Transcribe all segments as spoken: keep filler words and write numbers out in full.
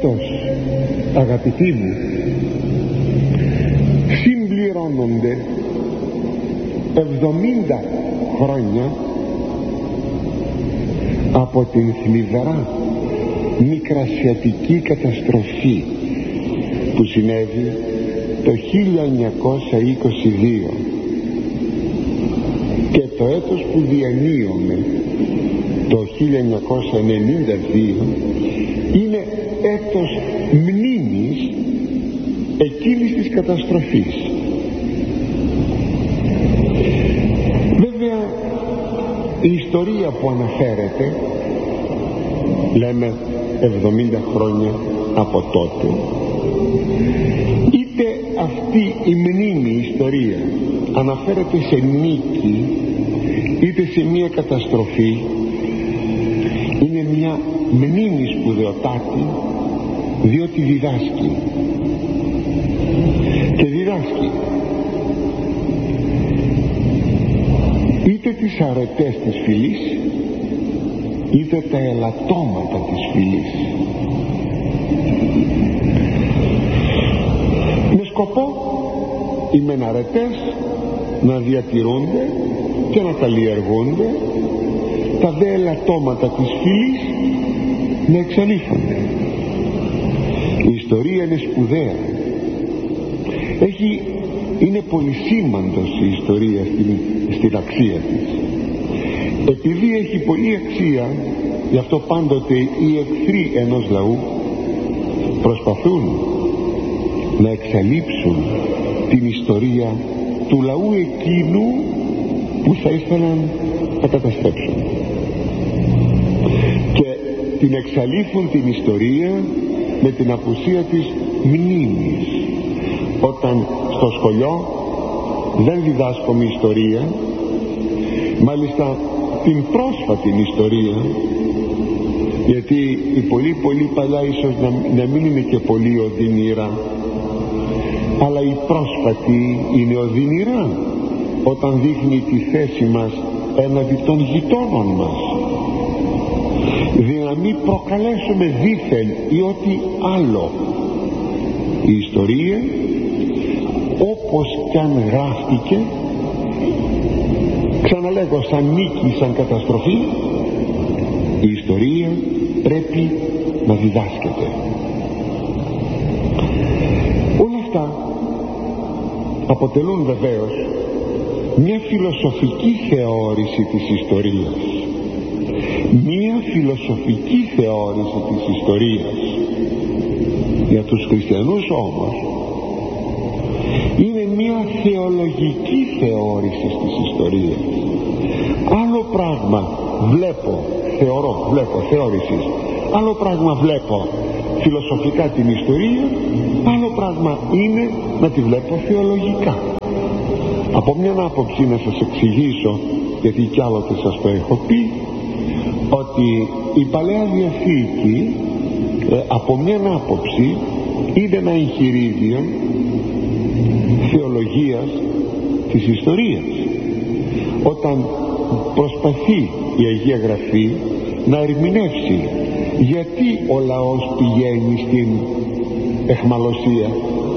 Φέτος, αγαπητοί μου, συμπληρώνονται εβδομήντα χρόνια από την θλιβερά μικρασιατική καταστροφή που συνέβη το χίλια εννιακόσια είκοσι δύο, και το έτος που διανύουμε, το χίλια εννιακόσια ενενήντα δύο, είναι έτος μνήμης εκείνης της καταστροφής. Βέβαια, η ιστορία που αναφέρεται, λέμε εβδομήντα χρόνια από τότε, είτε αυτή η μνήμη, η ιστορία, αναφέρεται σε νίκη είτε σε μια καταστροφή, είναι μια μνήμη σπουδαιοτάτη, διότι διδάσκει και διδάσκει είτε τις αρετές της φυλής είτε τα ελαττώματα της φυλής, με σκοπό οι μεν αρετές να διατηρούνται και να καλλιεργούνται, τα δε ελαττώματα της φυλής να εξαλείφονται. Η ιστορία είναι σπουδαία, έχει, είναι πολυσήμαντος η ιστορία στην, στην αξία της. Επειδή έχει πολλή αξία, γι' αυτό πάντοτε οι εχθροί ενός λαού προσπαθούν να εξαλείψουν την ιστορία του λαού εκείνου που θα ήθελαν να καταστρέψουν, και την εξαλείφουν την ιστορία με την απουσία της μνήμης. Όταν στο σχολείο δεν διδάσκουμε ιστορία, μάλιστα την πρόσφατη ιστορία, γιατί η πολύ πολύ παλιά ίσως να, να μην είναι και πολύ οδυνηρά, αλλά η πρόσφατη είναι οδυνηρά όταν δείχνει τη θέση μας έναντι των γειτόνων μας, για να μην προκαλέσουμε δήθεν ή ό,τι άλλο. Η ιστορία, όπως κι αν γράφτηκε, ξαναλέγω, σαν νίκη, σαν καταστροφή, η ιστορία πρέπει να διδάσκεται. Όλα αυτά αποτελούν βεβαίως μια φιλοσοφική θεώρηση της ιστορίας, μια φιλοσοφική θεώρηση της ιστορίας. Για τους χριστιανούς όμως είναι μια θεολογική θεώρηση της ιστορίας. Άλλο πράγμα βλέπω, θεωρώ, βλέπω θεώρησης, άλλο πράγμα βλέπω φιλοσοφικά την ιστορία, άλλο πράγμα είναι να τη βλέπω θεολογικά. Από μια άποψη να σας εξηγήσω, γιατί κι άλλοτε σας το έχω πει, ότι η Παλαιά Διαθήκη ε, από μια άποψη είναι ένα εγχειρίδιο θεολογίας της ιστορίας, όταν προσπαθεί η Αγία Γραφή να ερμηνεύσει γιατί ο λαός πηγαίνει στην εχμαλωσία,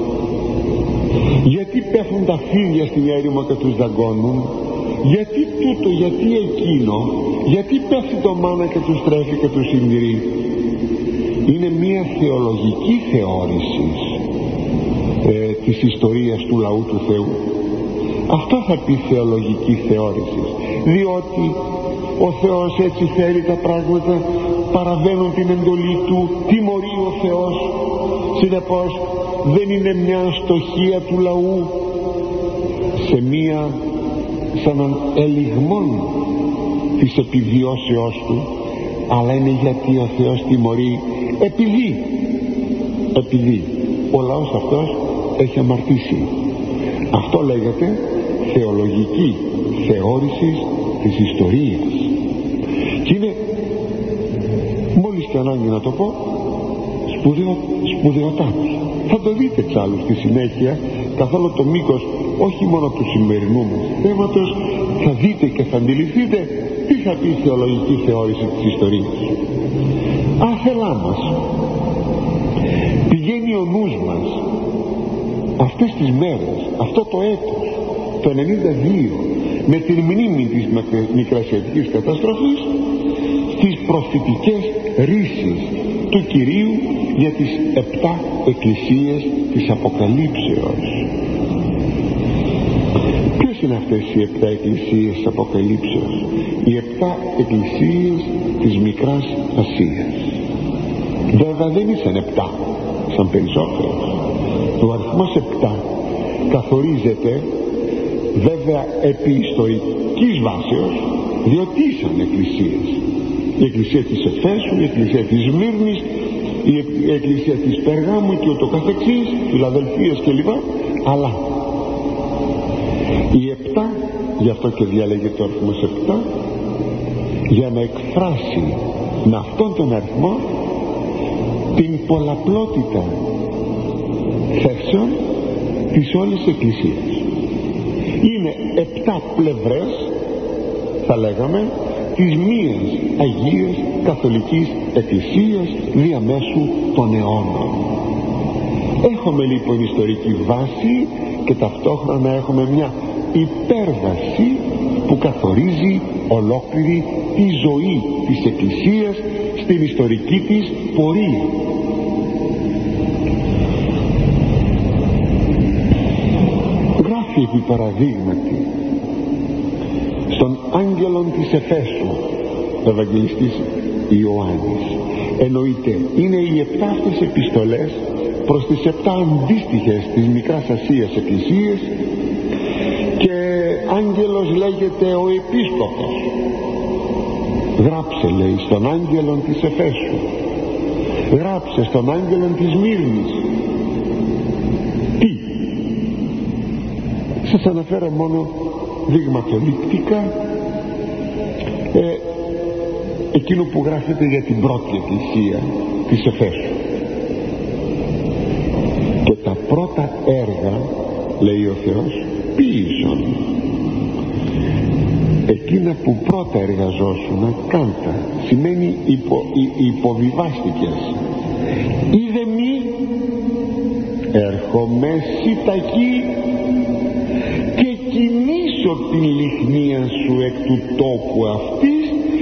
γιατί πέφτουν τα φίδια στην έρημο και τους δαγκώνουν, γιατί τούτο, γιατί εκείνο, γιατί πέφτει το μάνα και τους τρέφει και τους συντηρεί. Είναι μια θεολογική θεώρηση ε, της ιστορίας του λαού του Θεού. Αυτό θα πει θεολογική θεώρηση, διότι ο Θεός έτσι θέλει τα πράγματα, παραβαίνουν την εντολή του, τιμωρεί ο Θεός. Συνεπώς δεν είναι μια αστοχία του λαού σε μια σαν έναν ελιγμό της επιβιώσεώς του, αλλά είναι γιατί ο Θεός τιμωρεί επειδή επειδή ο λαός αυτός έχει αμαρτήσει. Αυτό λέγεται θεολογική θεώρηση της ιστορίας, και είναι, μόλις και ανάγκη να το πω, σπουδαιο, σπουδαιοτάτη. Θα το δείτε εξάλλου στη συνέχεια, καθ' όλο το μήκος όχι μόνο του σημερινού μας θέματος, θα δείτε και θα αντιληφθείτε τι θα πει η θεολογική θεώρηση της ιστορίας. Άθελά μας πηγαίνει ο νους μας αυτές τις μέρες, αυτό το έτος το ενενήντα δύο, με την μνήμη της μικρασιατικής καταστροφής, στις προφητικές ρίσεις του Κυρίου για τις επτά εκκλησίες της Αποκαλύψεως. Ποιες είναι αυτές οι επτά εκκλησίες της Αποκαλύψεως? Οι επτά εκκλησίες της Μικράς Ασίας. Βέβαια δεν ήσαν επτά σαν περισσότερες. Ο αριθμός επτά καθορίζεται βέβαια επί ιστορικής βάσεως, διότι ήσαν εκκλησίες. Η εκκλησία της Εφέσου, η εκκλησία της Σμύρνης, η εκκλησία της Περγάμου και ούτω καθεξής, Φιλαδελφίας κλπ. Αλλά οι επτά, γι' αυτό και διαλέγεται ο αριθμός επτά, για να εκφράσει με αυτόν τον αριθμό την πολλαπλότητα θέσεων της όλης εκκλησίας. Είναι επτά πλευρές, θα λέγαμε, της μίας Αγίας Καθολικής Εκκλησίας διαμέσου των αιώνων. Έχουμε λοιπόν ιστορική βάση και ταυτόχρονα έχουμε μια υπέρβαση που καθορίζει ολόκληρη τη ζωή της Εκκλησίας στην ιστορική της πορεία. Γράφει επί παραδείγματι στον άγγελον της Εφέσου ο Ευαγγελιστής Ιωάννης, εννοείται είναι οι επτά αυτές επιστολές προς τις επτά αντίστοιχες της Μικράς Ασίας εκκλησίες, και άγγελος λέγεται ο επίσκοπος. Γράψε, λέει, στον άγγελον της Εφέσου, γράψε στον άγγελον της Μύρνης. Τι? Σας αναφέρω μόνο δειγματοληπτικά ε, εκείνο που γράφεται για την πρώτη εκκλησία της Εφέσου. Και τα πρώτα έργα, λέει ο Θεός, ποίησον. Εκείνα που πρώτα εργαζόσουνα κάντα, σημαίνει υπο, υ, υποβιβάστηκες. Είδε μη ερχομέσι ταχύ και κινήσω την λιχνία σου εκ του τόπου αυτής